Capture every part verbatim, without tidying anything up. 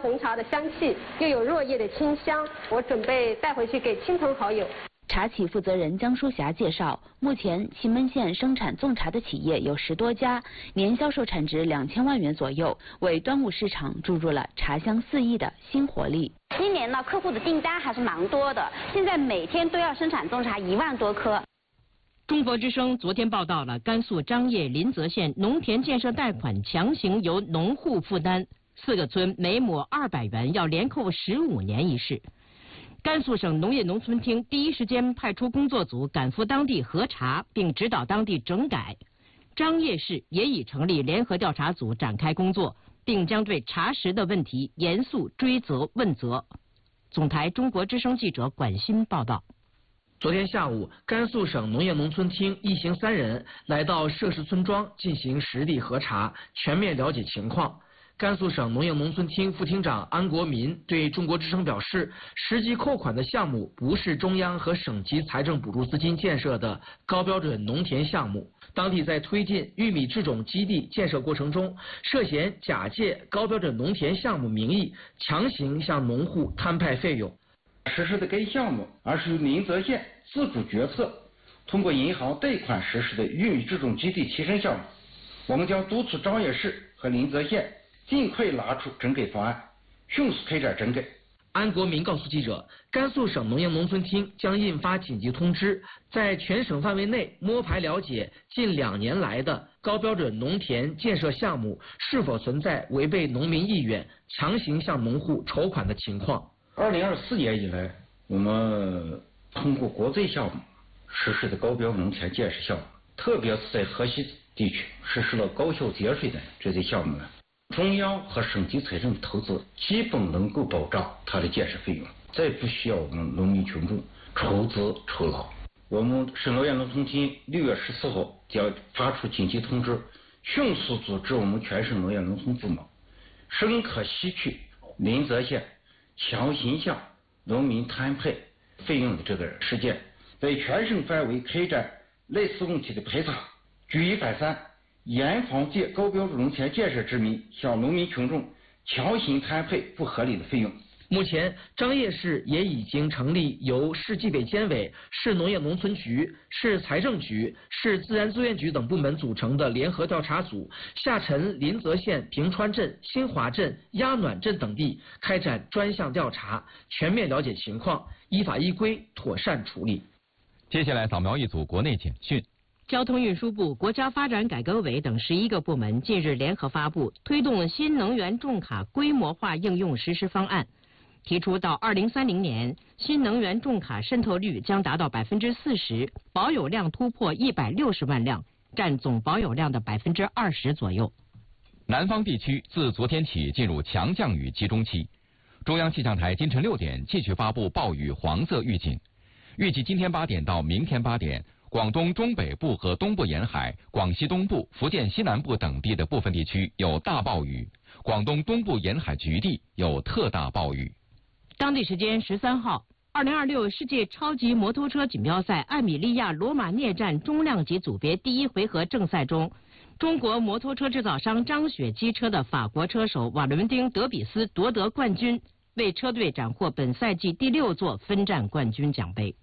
红茶的香气，又有落叶的清香，我准备带回去给亲朋好友。 茶企负责人江淑霞介绍，目前祁门县生产种茶的企业有十多家，年销售产值两千万元左右，为端午市场注入了茶香四溢的新活力。 今年呢，客户的订单还是蛮多的，现在每天都要生产种茶一万多颗。 中国之声昨天报道了甘肃张掖临泽县农田建设贷款强行由农户负担，四个村每亩二百元要连扣十五年一事。甘肃省农业农村厅第一时间派出工作组赶赴当地核查，并指导当地整改。张掖市也已成立联合调查组展开工作，并将对查实的问题严肃追责问责。总台中国之声记者管欣报道。 昨天下午，甘肃省农业农村厅一行三人来到涉事村庄进行实地核查，全面了解情况。甘肃省农业农村厅副厅长安国民对中国之声表示，实际扣款的项目不是中央和省级财政补助资金建设的高标准农田项目，当地在推进玉米制种基地建设过程中，涉嫌假借高标准农田项目名义，强行向农户摊派费用。 实施的该项目，而是由临泽县自主决策，通过银行贷款实施的玉米制种基地提升项目。我们将督促张掖市和临泽县尽快拿出整改方案，迅速开展整改。 安国民告诉记者，甘肃省农业农村厅将印发紧急通知，在全省范围内摸排了解近两年来的高标准农田建设项目是否存在违背农民意愿、强行向农户筹款的情况。 二零二四年以来，我们通过国债项目实施的高标农田建设项目，特别是在河西地区实施了高效节税的这些项目呢，中央和省级财政投资基本能够保障它的建设费用，再不需要我们农民群众筹资筹劳。我们省农业农村厅六月十四号将发出紧急通知，迅速组织我们全省农业农村部门，深刻吸取临泽县强行向农民摊派费用的这个事件，在全省范围开展类似问题的排查，举一反三，严防借高标准农田建设之名向农民群众强行摊派不合理的费用。 目前，张掖市也已经成立由市纪委监委、市农业农村局、市财政局、市自然资源局等部门组成的联合调查组，下沉临泽县平川镇、新华镇、鸭暖镇等地，开展专项调查，全面了解情况，依法依规妥善处理。 接下来扫描一组国内简讯。 交通运输部、国家发展改革委等十一个部门近日联合发布推动新能源重卡规模化应用实施方案，提出到二零三零年，新能源重卡渗透率将达到百分之四十，保有量突破一百六十万辆，占总保有量的百分之二十左右。 南方地区自昨天起进入强降雨集中期，中央气象台今晨六点继续发布暴雨黄色预警，预计今天八点到明天八点，广东中北部和东部沿海、广西东部、福建西南部等地的部分地区有大暴雨，广东东部沿海局地有特大暴雨。 当地时间十三号，二零二六世界超级摩托车锦标赛艾米利亚罗马涅站中量级组别第一回合正赛中，中国摩托车制造商张雪机车的法国车手瓦伦丁·德比斯夺得冠军，为车队斩获本赛季第六座分站冠军奖杯。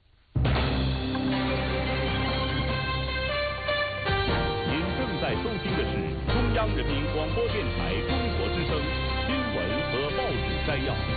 您正在收听的是中央人民广播电台中国之声新闻和报纸摘要。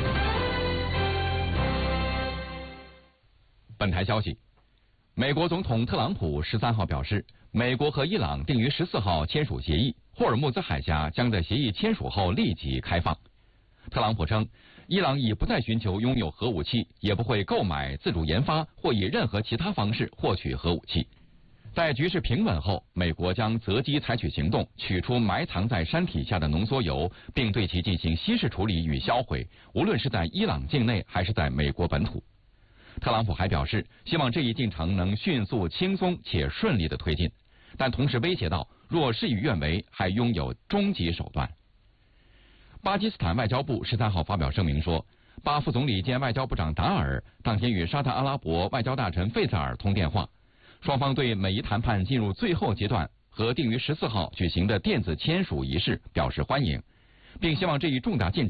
本台消息，美国总统特朗普十三号表示，美国和伊朗定于十四号签署协议，霍尔木兹海峡将在协议签署后立即开放。特朗普称，伊朗已不再寻求拥有核武器，也不会购买、自主研发或以任何其他方式获取核武器。在局势平稳后，美国将择机采取行动，取出埋藏在山体下的浓缩铀，并对其进行稀释处理与销毁，无论是在伊朗境内还是在美国本土。特朗普还表示，希望这一进程能迅速、轻松且顺利地推进，但同时威胁到，若事与愿违，还拥有终极手段。巴基斯坦外交部十三号发表声明说，巴副总理兼外交部长达尔当天与沙特阿拉伯外交大臣费萨尔通电话，双方对美伊谈判进入最后阶段和定于十四号举行的电子签署仪式表示欢迎，并希望这一重大进展